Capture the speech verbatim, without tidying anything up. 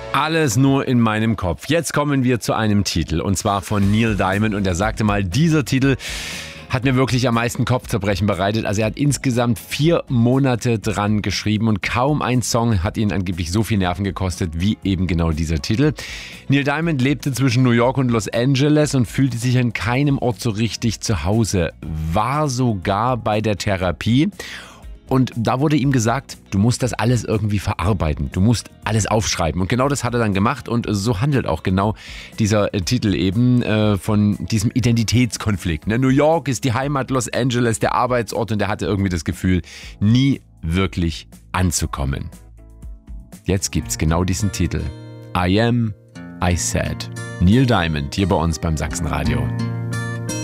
Alles nur in meinem Kopf. Jetzt kommen wir zu einem Titel und zwar von Neil Diamond und er sagte mal, dieser Titel hat mir wirklich am meisten Kopfzerbrechen bereitet. Also er hat insgesamt vier Monate dran geschrieben und kaum ein Song hat ihn angeblich so viel Nerven gekostet wie eben genau dieser Titel. Neil Diamond lebte zwischen New York und Los Angeles und fühlte sich an keinem Ort so richtig zu Hause, war sogar bei der Therapie. Und da wurde ihm gesagt, du musst das alles irgendwie verarbeiten, du musst alles aufschreiben. Und genau das hat er dann gemacht und so handelt auch genau dieser äh, Titel eben äh, von diesem Identitätskonflikt. Ne? New York ist die Heimat, Los Angeles der Arbeitsort und er hatte irgendwie das Gefühl, nie wirklich anzukommen. Jetzt gibt's genau diesen Titel. I Am, I Said. Neil Diamond hier bei uns beim Sachsenradio.